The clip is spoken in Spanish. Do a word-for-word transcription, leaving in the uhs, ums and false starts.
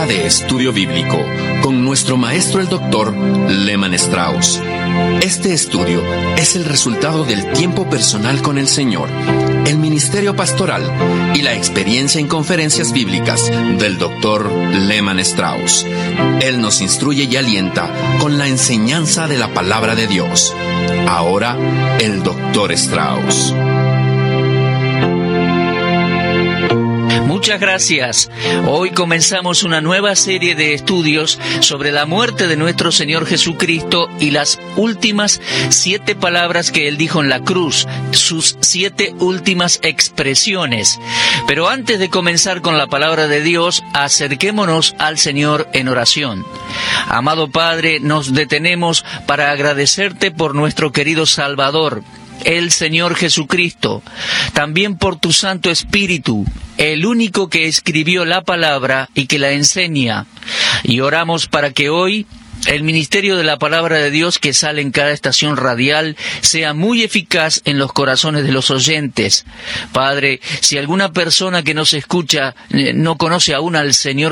hora de estudio bíblico con nuestro maestro el doctor Lehman Strauss. Este estudio es el resultado del tiempo personal con el Señor, el ministerio pastoral y la experiencia en conferencias bíblicas del doctor Lehman Strauss. Él nos instruye y alienta con la enseñanza de la palabra de Dios. Ahora, el doctor Strauss. Muchas gracias. Hoy comenzamos una nueva serie de estudios sobre la muerte de nuestro Señor Jesucristo y las últimas siete palabras que Él dijo en la cruz, sus siete últimas expresiones. Pero antes de comenzar con la palabra de Dios, acerquémonos al Señor en oración. Amado Padre, nos detenemos para agradecerte por nuestro querido Salvador, el Señor Jesucristo, también por tu Santo Espíritu, el único que escribió la palabra y que la enseña. Y oramos para que hoy el ministerio de la palabra de Dios que sale en cada estación radial sea muy eficaz en los corazones de los oyentes. Padre, si alguna persona que nos escucha eh, no conoce aún al Señor